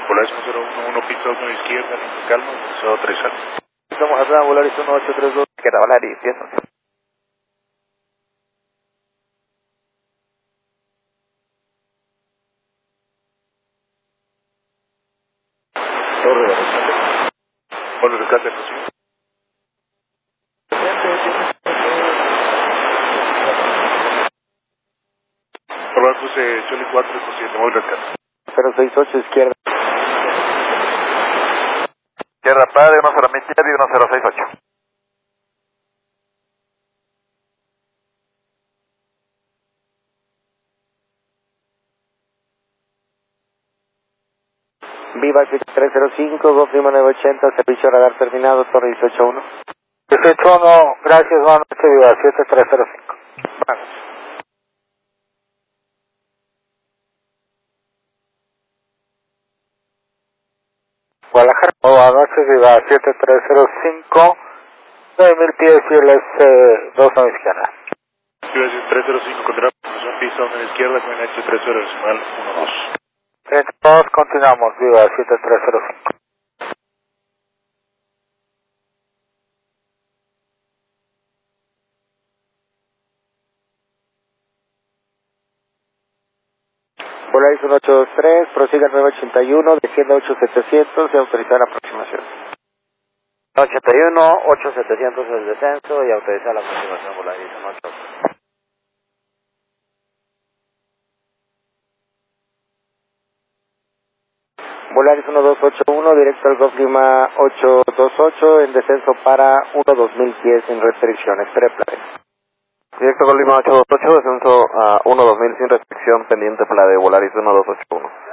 Volaris 1011, pista 2 izquierda, en calma, se va a aterrizar. Estamos acá, Volaris 1832, izquierda, Volaris 10. Torre de rescate. Torre de rescate, posible. Probar puse Choli 4, móvil rescate. 068, izquierda. Tierra Padre, 1027 y 1068. Viva 305, Golf Lima 980, servicio radar terminado, Torre 181. 181, gracias, buenas noches, Viva 7305. Vamos. Guadalajara, buenas noches, Viva 7305, 9000 pies y el S2 a la izquierda. Viva 305, contra pista 2 izquierda, con H30 decimal 12. 32, continuamos, Viva 7305. Volaris 183, prosiga 981, descienda 8700 y autorizar la aproximación. 81, 8700 el descenso y autorizar la aproximación Volaris 183. Volaris 1281, directo al Golf Lima 828, en descenso para 12000 pies sin restricciones, preplane. Directo con Lima 828, descenso a 12000 sin restricción, pendiente para la de Volaris 1281.